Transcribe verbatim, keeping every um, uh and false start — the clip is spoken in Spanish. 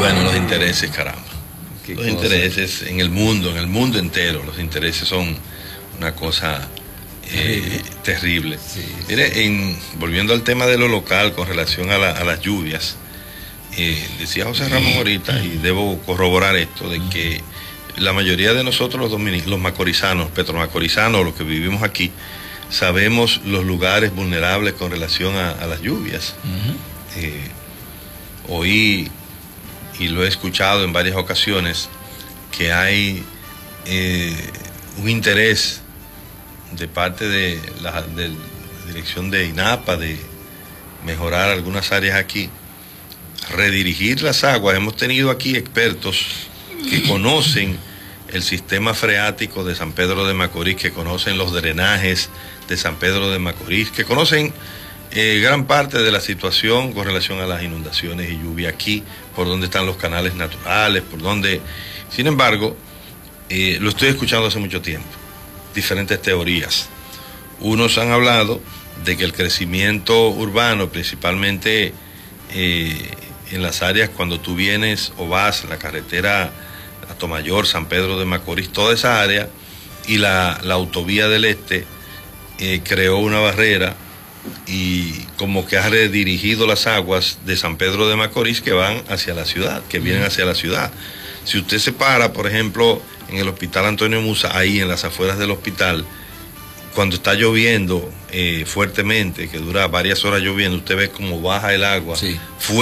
Bueno, los intereses, caramba. ¿Qué Los cosa? intereses en el mundo, en el mundo entero, los intereses son una cosa eh, terrible. Sí, Mire, sí. en, volviendo al tema de lo local con relación a, la, a las lluvias, eh, decía José Ramos ahorita, y debo corroborar esto, de que la mayoría de nosotros los dominicanos, los macorizanos, petromacorizanos, los que vivimos aquí, sabemos los lugares vulnerables con relación a, a las lluvias. Uh-huh. eh, oí, y lo he escuchado en varias ocasiones, que hay eh, un interés de parte de la, de la dirección de INAPA de mejorar algunas áreas aquí, redirigir las aguas. Hemos tenido aquí expertos que conocen el sistema freático de San Pedro de Macorís, que conocen los drenajes de San Pedro de Macorís, que conocen eh, gran parte de la situación con relación a las inundaciones y lluvia aquí, por donde están los canales naturales, por donde... Sin embargo, eh, lo estoy escuchando hace mucho tiempo, diferentes teorías. Unos han hablado de que el crecimiento urbano, principalmente eh, en las áreas cuando tú vienes o vas, la carretera Atomayor, San Pedro de Macorís, toda esa área, y la, la autovía del Este eh, creó una barrera y como que ha redirigido las aguas de San Pedro de Macorís que van hacia la ciudad, que vienen hacia la ciudad. Si usted se para, por ejemplo, en el Hospital Antonio Musa, ahí en las afueras del hospital, cuando está lloviendo eh, fuertemente, que dura varias horas lloviendo, usted ve cómo baja el agua. Sí.